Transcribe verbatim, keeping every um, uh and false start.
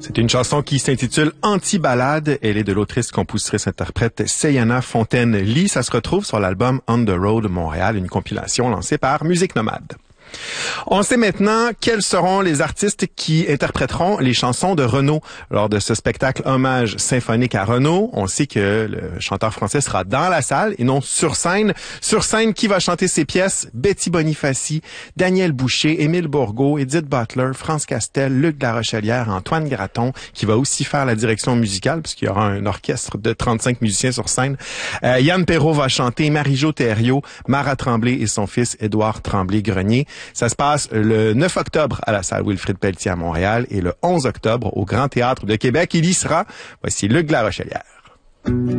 C'est une chanson qui s'intitule Anti-ballade. Elle est de l'autrice, compositrice, interprète Seyana Fontaine-Lee. Ça se retrouve sur l'album On the Road Montréal, une compilation lancée par Musique Nomade. On sait maintenant quels seront les artistes qui interpréteront les chansons de Renaud lors de ce spectacle hommage symphonique à Renaud. On sait que le chanteur français sera dans la salle et non sur scène. Sur scène, qui va chanter ses pièces? Betty Bonifaci, Daniel Boucher, Émile Bourgault, Edith Butler, France Castel, Luc Larochelière, Antoine Graton, qui va aussi faire la direction musicale puisqu'il y aura un orchestre de trente-cinq musiciens sur scène. Euh, Yann Perrault va chanter, Marie-Jo Thériault, Mara Tremblay et son fils Édouard Tremblay-Grenier. Ça se passe le neuf octobre à la salle Wilfrid Pelletier à Montréal et le onze octobre au Grand Théâtre de Québec. Il y sera. Voici Luc Larochelière.